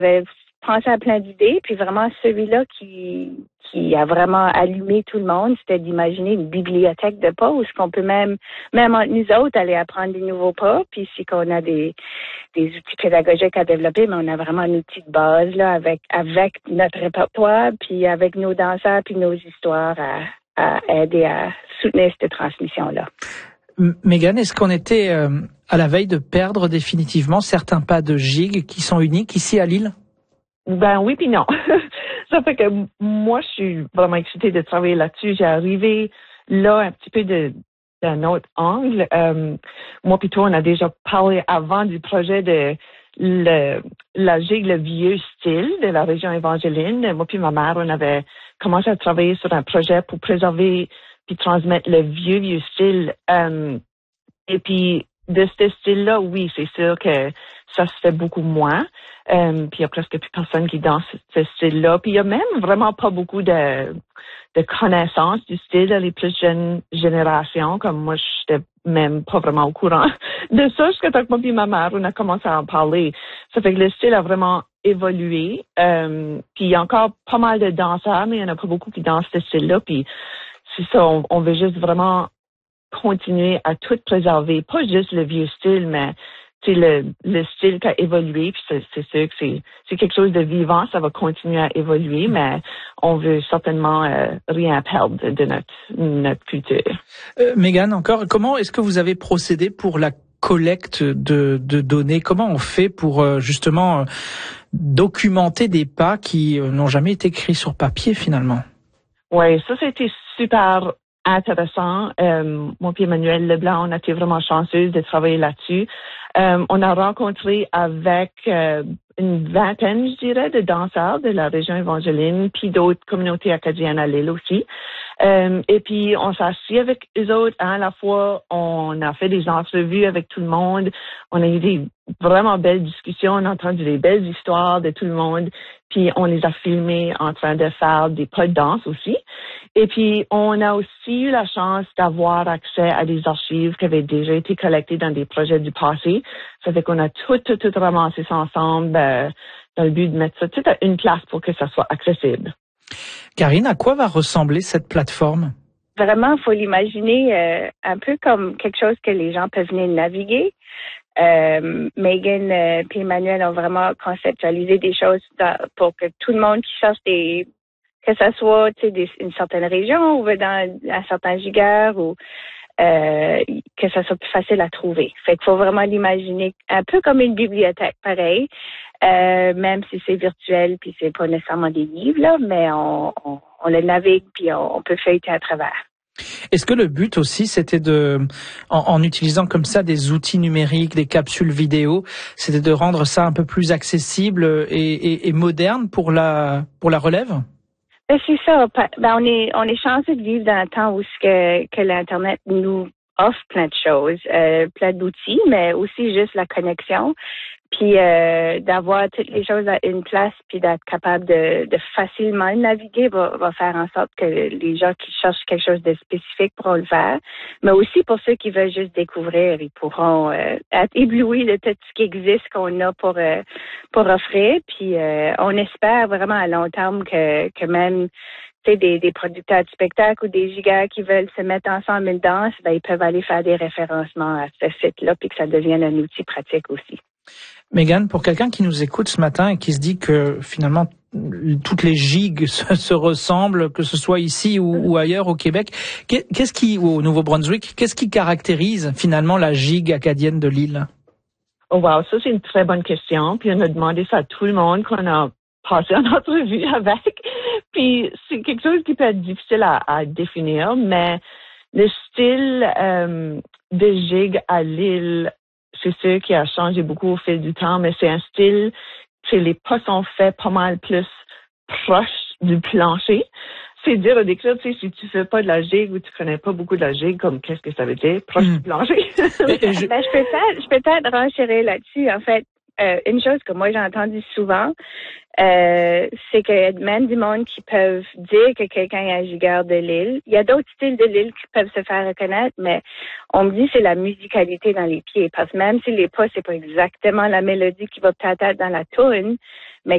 J'avais pensé à plein d'idées, puis vraiment celui-là qui a vraiment allumé tout le monde, c'était d'imaginer une bibliothèque de pas où ce qu'on peut même entre nous autres, aller apprendre des nouveaux pas, puis si qu'on a des outils pédagogiques à développer, mais on a vraiment un outil de base là avec notre répertoire, puis avec nos danseurs, puis nos histoires à aider à soutenir cette transmission-là. Megan, est-ce qu'on était à la veille de perdre définitivement certains pas de gigue qui sont uniques ici à Lille? Ben oui puis non. Ça fait que moi, je suis vraiment excitée de travailler là-dessus. J'ai arrivé là un petit peu d'un autre angle. Moi puis toi, on a déjà parlé avant du projet de la gigue, le vieux style de la région évangéline. Moi puis ma mère, on avait commencé à travailler sur un projet pour préserver puis transmettre le vieux style. Et puis, de ce style-là, oui, c'est sûr que ça se fait beaucoup moins. Puis il y a presque plus personne qui danse ce style-là. Puis il y a même vraiment pas beaucoup de connaissances du style dans les plus jeunes générations. Comme moi, j'étais même pas vraiment au courant de ça jusqu'à temps que moi et ma mère, on a commencé à en parler. Ça fait que le style a vraiment évolué. Puis il y a encore pas mal de danseurs, mais il y en a pas beaucoup qui dansent ce style-là. Puis c'est ça, on veut juste vraiment continuer à tout préserver, pas juste le vieux style, mais le style qui a évolué, puis c'est sûr que c'est quelque chose de vivant, ça va continuer à évoluer, mais on veut certainement rien perdre de notre culture. Megan, encore, comment est-ce que vous avez procédé pour la collecte de données? Comment on fait pour justement documenter des pas qui n'ont jamais été écrits sur papier finalement? Oui, ça c'était super intéressant. Moi et Emmanuel Leblanc, on a été vraiment chanceux de travailler là-dessus. On a rencontré avec une vingtaine, je dirais, de danseurs de la région évangéline, puis d'autres communautés acadiennes à Lille aussi. Et puis, on s'est assis avec eux autres. À la fois, on a fait des entrevues avec tout le monde. On a eu des vraiment belles discussions. On a entendu des belles histoires de tout le monde. Puis, on les a filmés en train de faire des pas de danse aussi. Et puis, on a aussi eu la chance d'avoir accès à des archives qui avaient déjà été collectées dans des projets du passé. Ça fait qu'on a tout ramassé ça ensemble dans le but de mettre ça tout à une place pour que ça soit accessible. Karine, à quoi va ressembler cette plateforme? Vraiment, il faut l'imaginer un peu comme quelque chose que les gens peuvent venir naviguer. Megan et Emmanuel ont vraiment conceptualisé des choses pour que tout le monde qui cherche que ça soit une certaine région ou dans un certain giga ou que ça soit plus facile à trouver. Fait qu'il faut vraiment l'imaginer un peu comme une bibliothèque, pareil, même si c'est virtuel puis c'est pas nécessairement des livres, là, mais on le navigue puis on peut feuilleter à travers. Est-ce que le but aussi, c'était en utilisant comme ça des outils numériques, des capsules vidéo, c'était de rendre ça un peu plus accessible et moderne pour la relève? C'est ça. On est chanceux de vivre dans un temps où que l'Internet nous offre plein de choses, plein d'outils, mais aussi juste la connexion. Puis d'avoir toutes les choses à une place, puis d'être capable de facilement naviguer va faire en sorte que les gens qui cherchent quelque chose de spécifique pourront le faire. Mais aussi pour ceux qui veulent juste découvrir, ils pourront être éblouis de tout ce qui existe qu'on a pour offrir. Puis on espère vraiment à long terme que même des producteurs de spectacles ou des gigas qui veulent se mettre ensemble une danse, ils peuvent aller faire des référencements à ce site-là, puis que ça devienne un outil pratique aussi. Megan, pour quelqu'un qui nous écoute ce matin et qui se dit que finalement toutes les gigues se ressemblent, que ce soit ici ou ailleurs au Québec, ou au Nouveau-Brunswick, qu'est-ce qui caractérise finalement la gigue acadienne de Lille? Oh wow, ça c'est une très bonne question. Puis on a demandé ça à tout le monde qu'on a passé en entrevue avec. Puis c'est quelque chose qui peut être difficile à définir, mais le style de gigue à Lille, c'est sûr qu'il a changé beaucoup au fil du temps, mais c'est un style, les pas sont faits pas mal plus proches du plancher. C'est dur à décrire, si tu fais pas de la gigue ou tu connais pas beaucoup de la gigue, comme qu'est-ce que ça veut dire, proche du plancher. Je peux peut-être renchérir là-dessus. En fait, une chose que moi j'ai entendue souvent, c'est qu'il y a même du monde qui peuvent dire que quelqu'un est un gigueur de Lille. Il y a d'autres styles de Lille qui peuvent se faire reconnaître, mais on me dit que c'est la musicalité dans les pieds. Parce que même si les pas, c'est pas exactement la mélodie qui va peut-être être dans la toune, mais